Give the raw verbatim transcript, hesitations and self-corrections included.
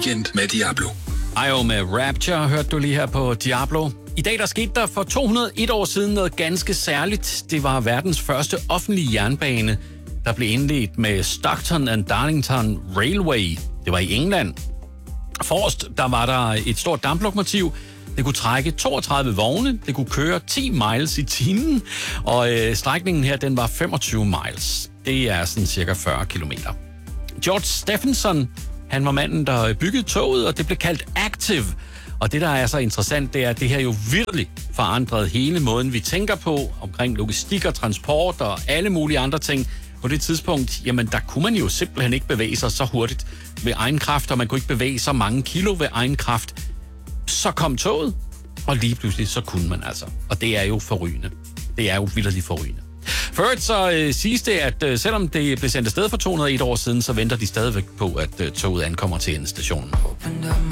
Weekend med Diablo. Ej, med Rapture hørte du lige her på Diablo. I dag der skete der for to hundrede og en år siden noget ganske særligt. Det var verdens første offentlige jernbane, der blev indledt med Stockton and Darlington Railway. Det var i England. Forrest der var der et stort damplokomotiv. Det kunne trække toogtredive vogne. Det kunne køre ti miles i timen. Og øh, strækningen her, den var femogtyve miles. Det er sådan cirka fyrre kilometer. George Stephenson, han var manden, der byggede toget, og det blev kaldt Active. Og det, der er så interessant, det er, at det her jo virkelig forandrede hele måden, vi tænker på, omkring logistik og transport og alle mulige andre ting. På det tidspunkt, jamen der kunne man jo simpelthen ikke bevæge sig så hurtigt ved egen kraft, og man kunne ikke bevæge så mange kilo ved egen kraft. Så kom toget, og lige pludselig så kunne man altså. Og det er jo forrygende. Det er jo vildt forrygende. For øvrigt så øh, siges det, at øh, selvom det blev sendt afsted for to hundrede og en år siden, så venter de stadigvæk på, at øh, toget ankommer til endestationen.